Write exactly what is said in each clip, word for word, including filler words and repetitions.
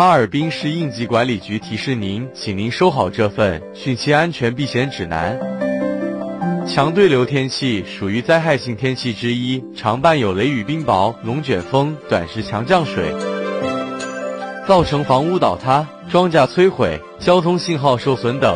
哈尔滨市应急管理局提示您，请您收好这份汛期安全避险指南。强对流天气属于灾害性天气之一，常伴有雷雨冰雹、龙卷风、短时强降水，造成房屋倒塌、庄稼摧毁、交通信号受损等。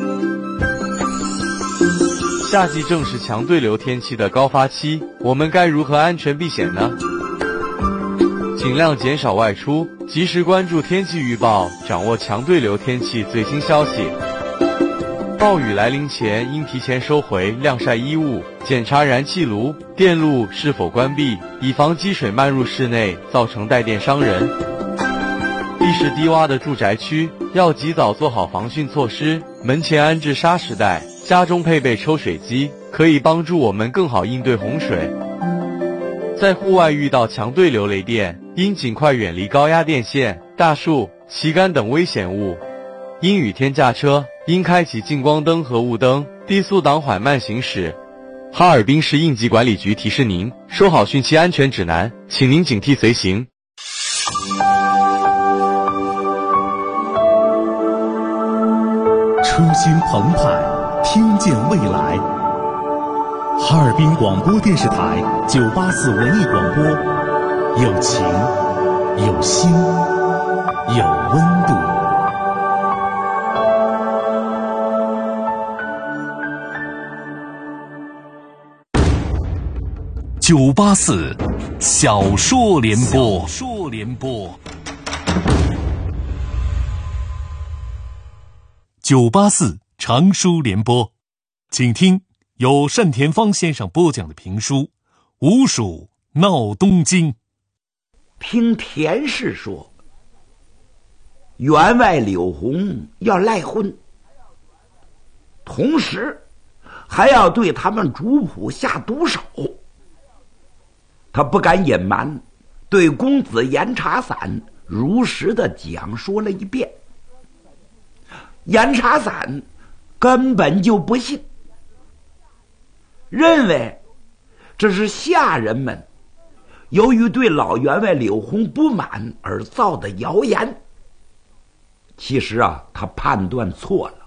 夏季正是强对流天气的高发期，我们该如何安全避险呢？尽量减少外出，及时关注天气预报，掌握强对流天气最新消息。暴雨来临前，应提前收回晾晒衣物，检查燃气炉、电路是否关闭，以防积水漫入室内，造成带电伤人。地势低洼的住宅区，要及早做好防汛措施，门前安置沙石带，家中配备抽水机，可以帮助我们更好应对洪水。在户外遇到强对流雷电，应尽快远离高压电线、大树、旗杆等危险物。阴雨天驾车，应开启近光灯和雾灯，低速档缓慢行驶。哈尔滨市应急管理局提示您，收好汛期安全指南，请您警惕随行。 初心澎湃，听见未来。哈尔滨广播电视台九八四文艺广播，有情，有心，有温度。九八四小说联播，小说联播。九八四长书联播，请听由单田芳先生播讲的评书《吴蜀闹东京》。 听田氏说，员外柳红要赖婚，同时还要对他们主仆下毒手。他不敢隐瞒，对公子严茶伞如实的讲说了一遍。严茶伞根本就不信，认为这是下人们由于对老员外柳红不满而造的谣言。其实啊，他判断错了。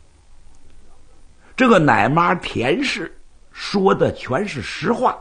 这个奶妈田氏说的全是实话。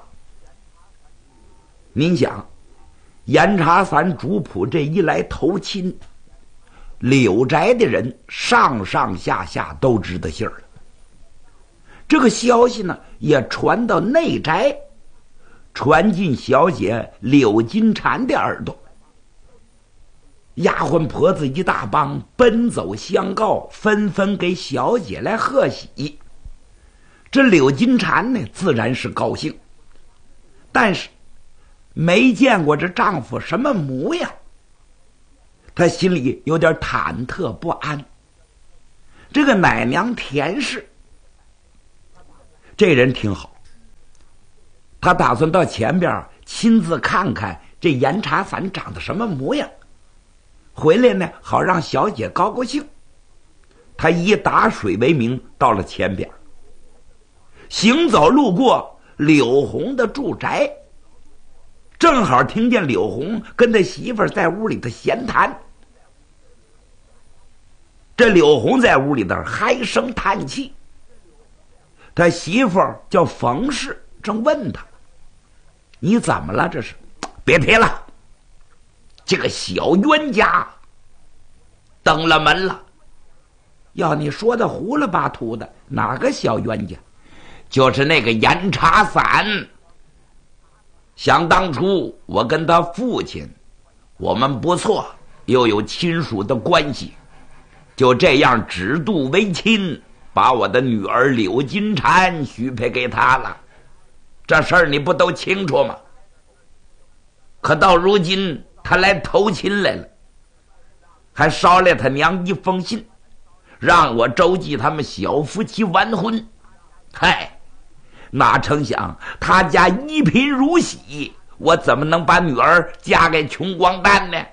您想，严茶伞主仆这一来投亲，柳宅的人上上下下都知道信儿了。这个消息呢，也传到内宅，传进小姐柳金蝉的耳朵。丫鬟婆子一大帮奔走相告，纷纷给小姐来贺喜。这柳金蝉呢，自然是高兴，但是没见过这丈夫什么模样，她心里有点忐忑不安。这个奶娘田氏这人挺好，她打算到前边亲自看看这严茶伞长得什么模样，回来呢好让小姐高高兴。她以打水为名到了前边，行走路过柳红的住宅，正好听见柳红跟他媳妇儿在屋里头闲谈。这柳红在屋里头唉声叹气，他媳妇儿叫冯氏，正问他：“你怎么了？这是？”“别提了，这个小冤家登了门了。”“要你说的糊了巴涂的，哪个小冤家？就是那个严茶伞。想当初我跟他父亲，我们不错，又有亲属的关系，就这样指肚为亲，把我的女儿柳金蝉许配给他了。这事儿你不都清楚吗？可到如今他来投亲来了，还捎来他娘一封信，让我周济他们小夫妻完婚。嗨，哪成想他家一贫如洗，我怎么能把女儿嫁给穷光蛋呢？”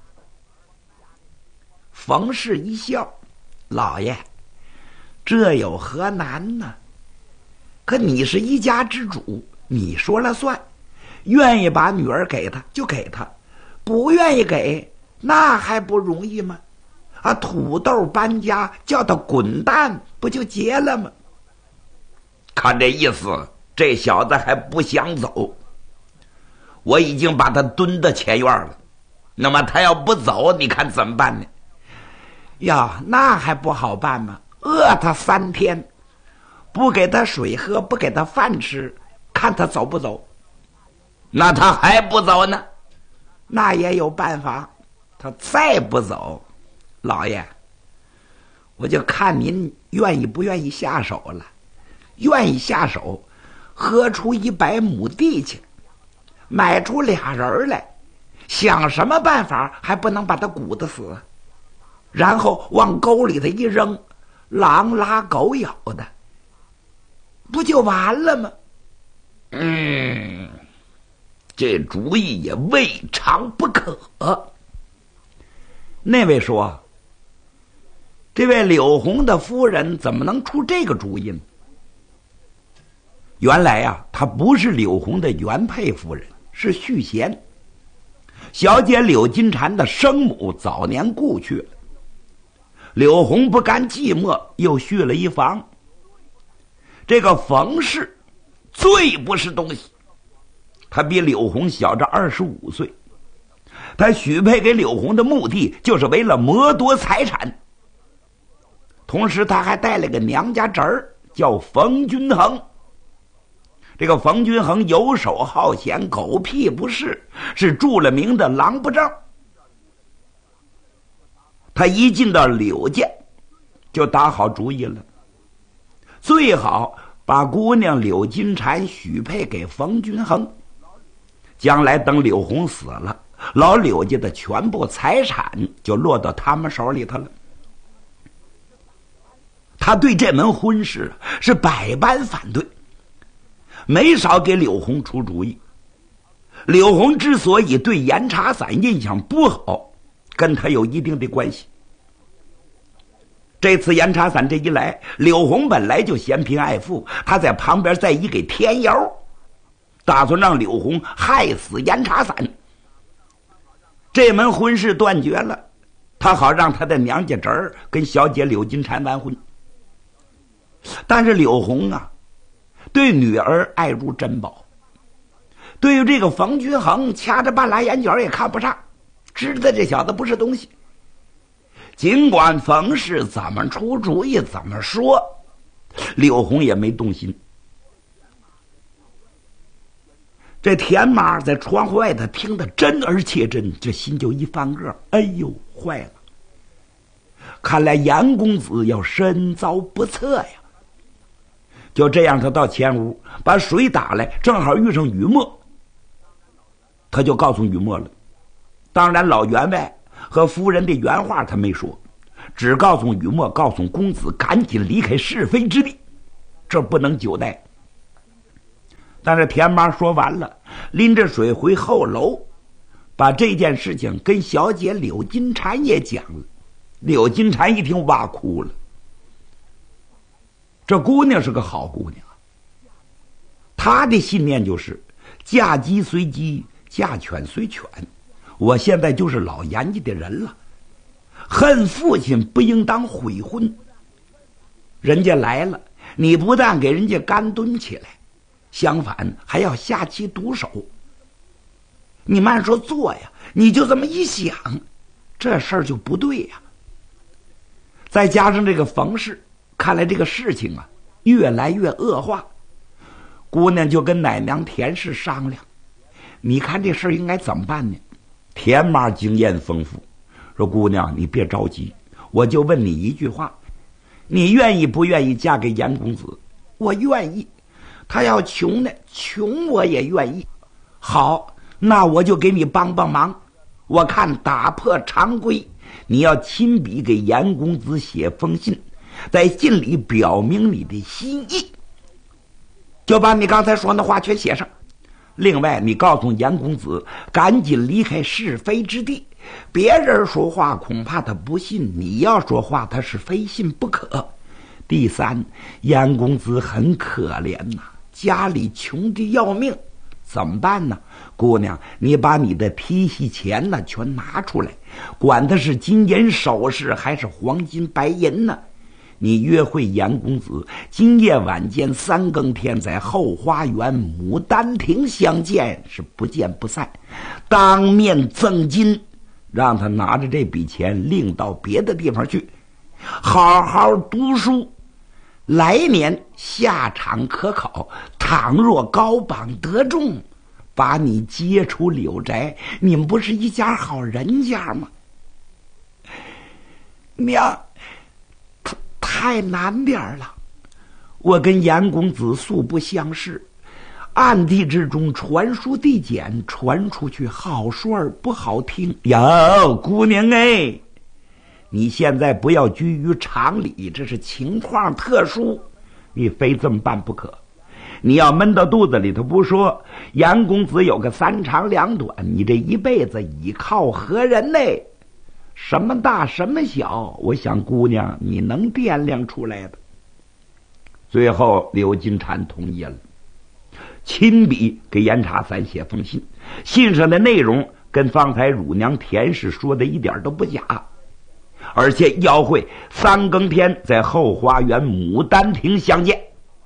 冯氏一笑：“老爷，这有何难呢？可你是一家之主，你说了算，愿意把女儿给他就给他，不愿意给那还不容易吗？啊，土豆搬家，叫他滚蛋，不就结了吗？看这意思，这小子还不想走。我已经把他蹲到前院了，那么他要不走，你看怎么办呢？呀，那还不好办吗？饿他三天，不给他水喝，不给他饭吃，看他走不走。那他还不走呢？那也有办法。他再不走，老爷，我就看您愿意不愿意下手了。愿意下手，喝出一百亩地去，买出俩人来，想什么办法还不能把他鼓得死，然后往沟里头一扔，狼拉狗咬的，不就完了吗？嗯，这主意也未尝不可。那位说，这位柳红的夫人怎么能出这个主意呢？原来呀、啊，她不是柳红的原配夫人，是续弦。小姐柳金蝉的生母早年故去了，柳红不甘寂寞，又续了一房。这个冯氏最不是东西，他比柳红小着二十五岁。他许配给柳红的目的就是为了谋夺财产，同时他还带了个娘家侄儿，叫冯君衡。这个冯君衡游手好闲，狗屁不是，是著了名的狼不正。他一进到柳家，就打好主意了，最好把姑娘柳金蝉许配给冯君衡，将来等柳红死了，老柳家的全部财产就落到他们手里头了。他对这门婚事是百般反对，没少给柳红出主意。柳红之所以对严茶伞印象不好，跟他有一定的关系。这次严茶伞这一来，柳红本来就嫌贫爱富，他在旁边再一给添油，打算让柳红害死严茶伞。这门婚事断绝了，他好让他的娘家侄儿跟小姐柳金蝉完婚。但是柳红啊，对女儿爱如珍宝，对于这个冯君衡掐着半拉眼角也看不上，知道这小子不是东西。尽管冯氏怎么出主意怎么说，柳红也没动心。这田妈在窗户外头听得真而切真，这心就一翻个，哎呦，坏了！看来严公子要深遭不测呀。就这样，他到前屋把水打来，正好遇上雨墨，他就告诉雨墨了。当然老员外和夫人的原话他没说，只告诉雨墨，告诉公子赶紧离开是非之地，这不能久待。但是田妈说完了，拎着水回后楼，把这件事情跟小姐柳金蝉也讲了。柳金蝉一听哇哭了，这姑娘是个好姑娘，她的信念就是嫁鸡随鸡，嫁犬随犬，我现在就是老严家的人了，恨父亲不应当悔婚。人家来了，你不但给人家干蹲起来，相反还要下其毒手。你慢说做呀，你就这么一想，这事儿就不对呀。再加上这个冯氏，看来这个事情啊越来越恶化，姑娘就跟奶娘田氏商量，你看这事儿应该怎么办呢？田妈经验丰富，说姑娘你别着急，我就问你一句话，你愿意不愿意嫁给严公子？我愿意。他要穷呢，穷我也愿意。好，那我就给你帮帮忙，我看打破常规，你要亲笔给严公子写封信，在信里表明你的心意，就把你刚才说的话全写上。另外你告诉严公子赶紧离开是非之地，别人说话恐怕他不信，你要说话他是非信不可。第三，严公子很可怜呐、啊，家里穷的要命， 怎么办呢？姑娘，你把你的提息钱呢全拿出来，管的是金银首饰还是黄金白银呢？你约会严公子，今夜晚间三更天在后花园牡丹亭相见，是不见不散。当面赠金，让他拿着这笔钱另到别的地方去，好好读书。来年下场可考，倘若高榜得中，把你接出柳宅，你们不是一家好人家吗？娘，太难点了。我跟严公子素不相识，暗地之中传书递简，传出去好说而不好听。哟，姑娘哎，你现在不要拘于常理，这是情况特殊，你非这么办不可。你要闷到肚子里头不说，严公子有个三长两短，你这一辈子倚靠何人呢？什么大什么小，我想姑娘你能掂量出来的。最后刘金蝉同意了，亲笔给严查三写封信，信上的内容跟方才乳娘田氏说的一点都不假，而且要会三更天在后花园牡丹亭相见。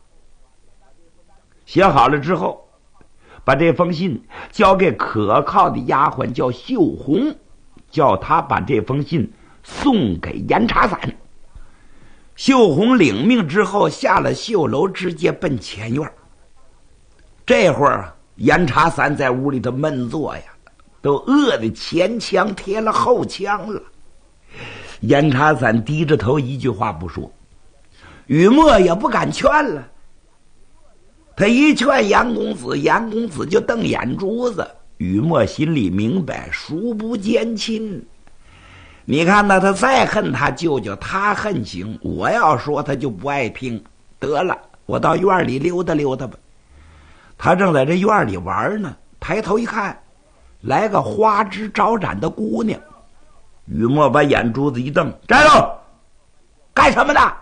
写好了之后，把这封信交给可靠的丫鬟叫秀红，叫她把这封信送给严查伞。秀红领命之后下了绣楼，直接奔前院。这会儿严查伞在屋里头闷坐呀，都饿得前腔贴了后腔了。严查伞低着头一句话不说，雨墨也不敢劝了。他一劝严公子，严公子就瞪眼珠子。雨墨心里明白，孰不奸亲。你看他，他再恨他舅舅，他恨行。我要说他就不爱听。得了，我到院里溜达溜达吧。他正在这院里玩呢，抬头一看，来个花枝招展的姑娘。雨墨把眼珠子一瞪，站住！干什么呢？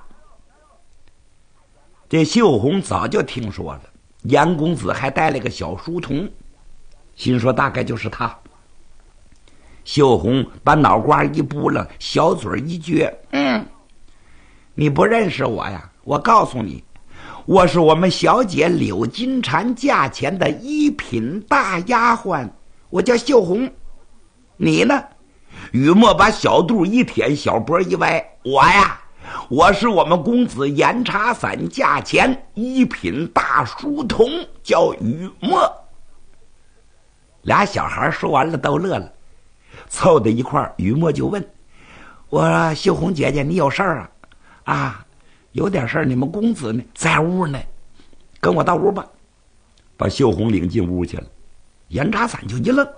这秀红早就听说了，严公子还带了个小书童，心说大概就是他。秀红把脑瓜一扑棱，小嘴一撅，嗯，你不认识我呀？我告诉你，我是我们小姐柳金蝉驾前的一品大丫鬟，我叫秀红。你呢？雨墨把小肚一舔，小脖一歪，我呀，我是我们公子严查伞驾前一品大书童，叫雨墨。俩小孩说完了都乐了，凑在一块儿，雨墨就问我：秀红姐姐，你有事儿啊？啊，有点事儿，你们公子呢？在屋呢，跟我到屋吧。把秀红领进屋去了。严查伞就一愣，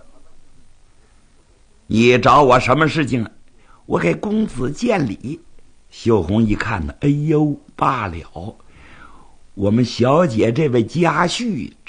你找我什么事情啊？我给公子见礼。秀红一看呢，哎呦，罢了，我们小姐这位家婿